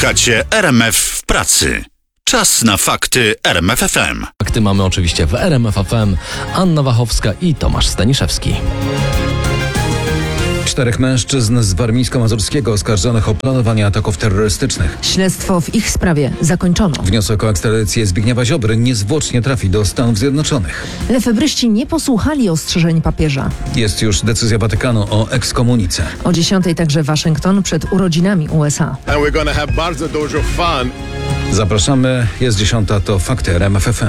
Słuchacie RMF w pracy. Czas na fakty RMF FM. Fakty mamy oczywiście w RMF FM. Anna Wachowska i Tomasz Staniszewski. 4 mężczyzn z warmińsko-mazurskiego oskarżonych o planowanie ataków terrorystycznych. Śledztwo w ich sprawie zakończono. Wniosek o ekstradycję Zbigniewa Ziobry niezwłocznie trafi do Stanów Zjednoczonych. Lefebryści nie posłuchali ostrzeżeń papieża. Jest już decyzja Watykanu o ekskomunice. O 10:00 także Waszyngton przed urodzinami USA. And we're gonna have bardzo dużo fun. Zapraszamy, jest 10:00, to fakty RMF FM.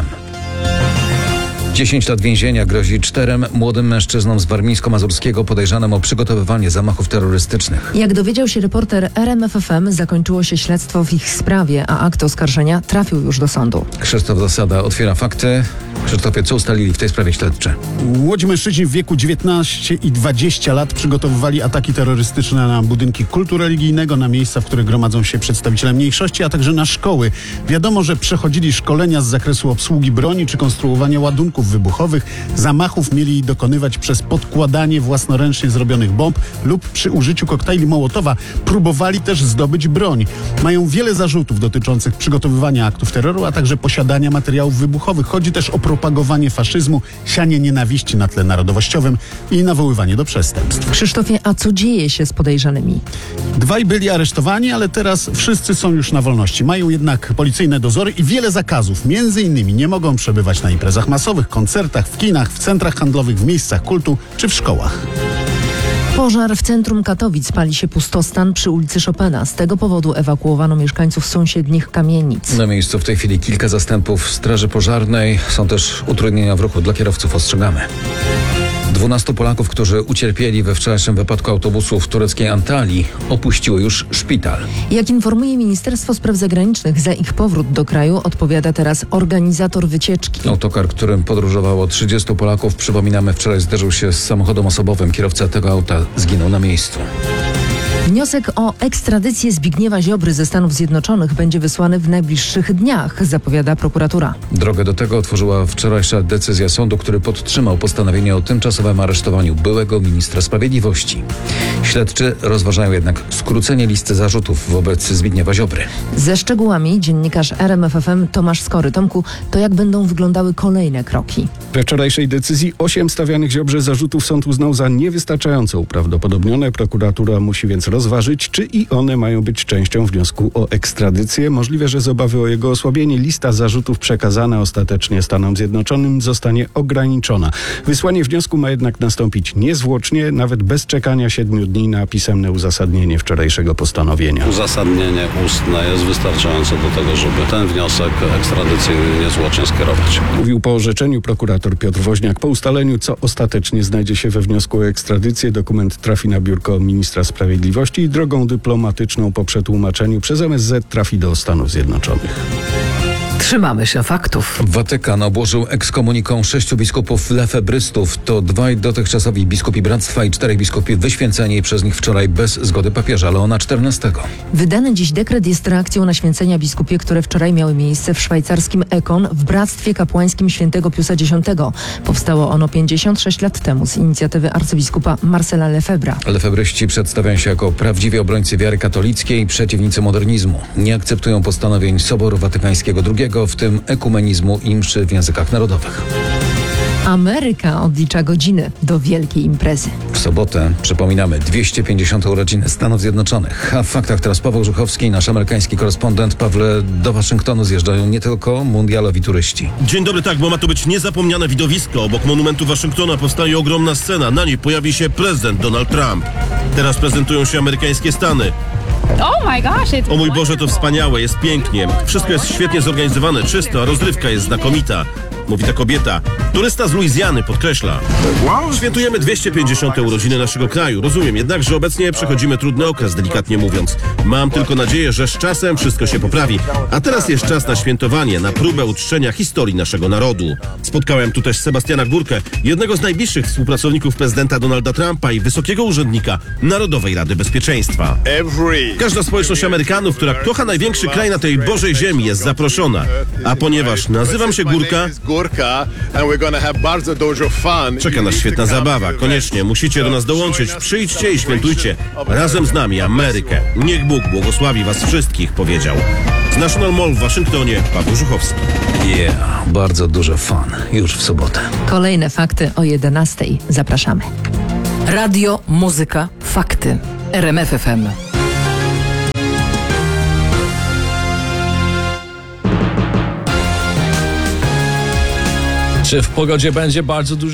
10 lat więzienia grozi 4 młodym mężczyznom z warmińsko-mazurskiego podejrzanym o przygotowywanie zamachów terrorystycznych. Jak dowiedział się reporter RMF FM, zakończyło się śledztwo w ich sprawie, a akt oskarżenia trafił już do sądu. Krzysztof Zasada otwiera fakty. Krzysztofie, co ustalili w tej sprawie śledczy? Młodzi mężczyźni w wieku 19 i 20 lat przygotowywali ataki terrorystyczne na budynki kultu religijnego, na miejsca, w których gromadzą się przedstawiciele mniejszości, a także na szkoły. Wiadomo, że przechodzili szkolenia z zakresu obsługi broni czy konstruowania ładunków wybuchowych. Zamachów mieli dokonywać przez podkładanie własnoręcznie zrobionych bomb lub przy użyciu koktajli Mołotowa. Próbowali też zdobyć broń. Mają wiele zarzutów dotyczących przygotowywania aktów terroru, a także posiadania materiałów wybuchowych. Chodzi też o propagowanie faszyzmu, sianie nienawiści na tle narodowościowym i nawoływanie do przestępstw. Krzysztofie, a co dzieje się z podejrzanymi? 2 byli aresztowani, ale teraz wszyscy są już na wolności. Mają jednak policyjne dozory i wiele zakazów. Między innymi nie mogą przebywać na imprezach masowych, koncertach, w kinach, w centrach handlowych, w miejscach kultu czy w szkołach. Pożar w centrum Katowic, pali się pustostan przy ulicy Chopina. Z tego powodu ewakuowano mieszkańców sąsiednich kamienic. Na miejscu w tej chwili kilka zastępów straży pożarnej. Są też utrudnienia w ruchu dla kierowców, ostrzegamy. 12 Polaków, którzy ucierpieli we wczorajszym wypadku autobusu w tureckiej Antalii, opuściło już szpital. Jak informuje Ministerstwo Spraw Zagranicznych, za ich powrót do kraju odpowiada teraz organizator wycieczki. Autokar, którym podróżowało 30 Polaków, przypominamy, wczoraj zderzył się z samochodem osobowym. Kierowca tego auta zginął na miejscu. Wniosek o ekstradycję Zbigniewa Ziobry ze Stanów Zjednoczonych będzie wysłany w najbliższych dniach, zapowiada prokuratura. Drogę do tego otworzyła wczorajsza decyzja sądu, który podtrzymał postanowienie o tymczasowym aresztowaniu byłego ministra sprawiedliwości. Śledczy rozważają jednak skrócenie listy zarzutów wobec Zbigniewa Ziobry. Ze szczegółami dziennikarz RMF FM Tomasz Skory. Tomku, to jak będą wyglądały kolejne kroki? We wczorajszej decyzji 8 stawianych Ziobrze zarzutów sąd uznał za niewystarczająco uprawdopodobnione. Prokuratura musi więc rozważyć, czy i one mają być częścią wniosku o ekstradycję. Możliwe, że z obawy o jego osłabienie lista zarzutów przekazana ostatecznie Stanom Zjednoczonym zostanie ograniczona. Wysłanie wniosku ma jednak nastąpić niezwłocznie, nawet bez czekania 7 dni na pisemne uzasadnienie wczorajszego postanowienia. Uzasadnienie ustne jest wystarczające do tego, żeby ten wniosek ekstradycyjny niezwłocznie skierować. Mówił po orzeczeniu prokurator Piotr Woźniak. Po ustaleniu, co ostatecznie znajdzie się we wniosku o ekstradycję, dokument trafi na biurko ministra sprawiedliwości i drogą dyplomatyczną po przetłumaczeniu przez MSZ trafi do Stanów Zjednoczonych. Trzymamy się faktów. Watykan obłożył ekskomuniką 6 biskupów lefebrystów. To 2 dotychczasowi biskupi bractwa i 4 biskupi wyświęceni przez nich wczoraj bez zgody papieża Leona XIV. Wydany dziś dekret jest reakcją na święcenia biskupie, które wczoraj miały miejsce w szwajcarskim Ekon w Bractwie Kapłańskim Świętego Piusa X. Powstało ono 56 lat temu z inicjatywy arcybiskupa Marcela Lefebvra. Lefebryści przedstawiają się jako prawdziwi obrońcy wiary katolickiej i przeciwnicy modernizmu. Nie akceptują postanowień Soboru Watykańskiego II, w tym ekumenizmu i mszy w językach narodowych. Ameryka odlicza godziny do wielkiej imprezy. W sobotę przypominamy 250. urodziny Stanów Zjednoczonych. A w faktach teraz Paweł Żuchowski, nasz amerykański korespondent. Pawle, do Waszyngtonu zjeżdżają nie tylko mundialowi turyści. Dzień dobry, tak, bo ma to być niezapomniane widowisko. Obok monumentu Waszyngtona powstaje ogromna scena. Na niej pojawi się prezydent Donald Trump. Teraz prezentują się amerykańskie Stany. O mój Boże, to wspaniałe, jest pięknie. Wszystko jest świetnie zorganizowane, czysto, a rozrywka jest znakomita. Mówi ta kobieta. Turysta z Luizjany podkreśla. Świętujemy 250. urodziny naszego kraju. Rozumiem jednak, że obecnie przechodzimy trudny okres, delikatnie mówiąc. Mam tylko nadzieję, że z czasem wszystko się poprawi. A teraz jest czas na świętowanie, na próbę uczczenia historii naszego narodu. Spotkałem tu też Sebastiana Górkę, jednego z najbliższych współpracowników prezydenta Donalda Trumpa i wysokiego urzędnika Narodowej Rady Bezpieczeństwa. Every Każda społeczność Amerykanów, która kocha największy kraj na tej Bożej ziemi, jest zaproszona. A ponieważ nazywam się Górka, czeka nas świetna zabawa. Koniecznie musicie do nas dołączyć. Przyjdźcie i świętujcie razem z nami Amerykę. Niech Bóg błogosławi was wszystkich, powiedział. Z National Mall w Waszyngtonie Paweł Żuchowski. Bardzo dużo fan. Już w sobotę. Kolejne fakty o 11:00. Zapraszamy. Radio, muzyka, fakty. RMF FM. Czy w pogodzie będzie bardzo dużo